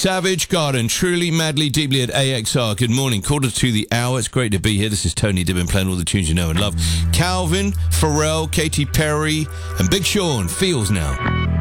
Savage Garden, truly, madly, deeply at AXR. Good morning. Quarter to the hour. It's great to be here. This is Tony Dibbin playing all the tunes you know and love. Calvin, Pharrell, Katy Perry, and Big Sean, Feels Now.